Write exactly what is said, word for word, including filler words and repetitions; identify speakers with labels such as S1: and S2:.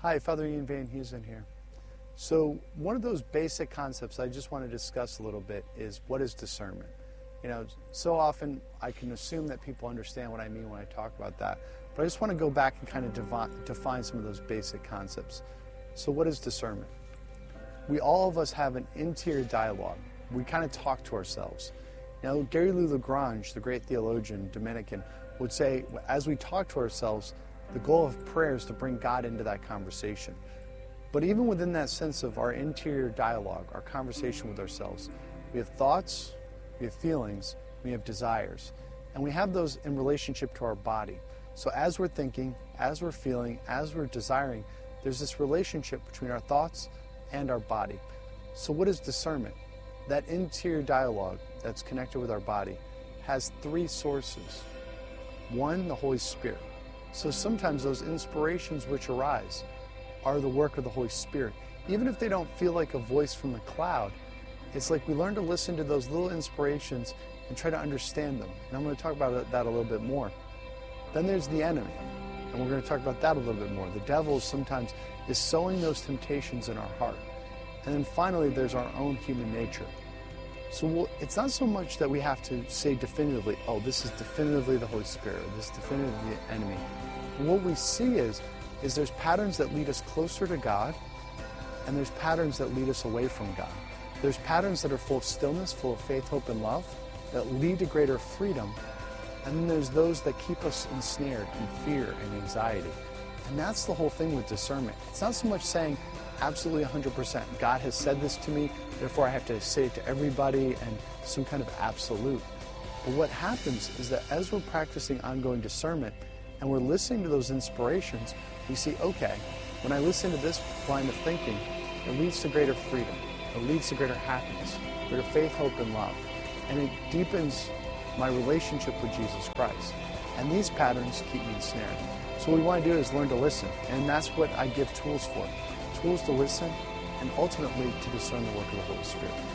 S1: Hi, Father Ian Van Heusen here. So one of those basic concepts I just want to discuss a little bit is what is discernment? You know, so often I can assume that people understand what I mean when I talk about that, but I just want to go back and kind of devi- define some of those basic concepts. So what is discernment? We all of us have an interior dialogue. We kind of talk to ourselves. Now, Gary Louis Lagrange, the great theologian, Dominican, would say, as we talk to ourselves, the goal of prayer is to bring God into that conversation. But even within that sense of our interior dialogue, our conversation with ourselves, we have thoughts, we have feelings, we have desires, and we have those in relationship to our body. So as we're thinking, as we're feeling, as we're desiring, there's this relationship between our thoughts and our body. So what is discernment? That interior dialogue that's connected with our body has three sources. One, the Holy Spirit. So sometimes those inspirations which arise are the work of the Holy Spirit. Even if they don't feel like a voice from the cloud, it's like we learn to listen to those little inspirations and try to understand them. And I'm going to talk about that a little bit more. Then there's the enemy, and we're going to talk about that a little bit more. The devil sometimes is sowing those temptations in our heart. And then finally, there's our own human nature. So we'll, it's not so much that we have to say definitively, oh, this is definitively the Holy Spirit, or this is definitively the enemy. But what we see is, is there's patterns that lead us closer to God, and there's patterns that lead us away from God. There's patterns that are full of stillness, full of faith, hope, and love, that lead to greater freedom. And then there's those that keep us ensnared in fear and anxiety. And that's the whole thing with discernment. It's not so much saying absolutely one hundred percent, God has said this to me, therefore I have to say it to everybody and some kind of absolute. But what happens is that as we're practicing ongoing discernment and we're listening to those inspirations, we see, okay, when I listen to this line of thinking, it leads to greater freedom. It leads to greater happiness, greater faith, hope, and love. And it deepens my relationship with Jesus Christ. And these patterns keep me ensnared. So what we want to do is learn to listen. And that's what I give tools for. Tools to listen and ultimately to discern the work of the Holy Spirit.